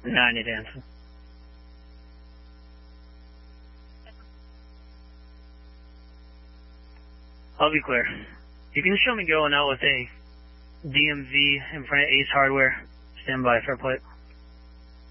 No, I need to answer. I'll be clear. You can show me going out with a DMV in front of Ace Hardware. Stand by, fair play.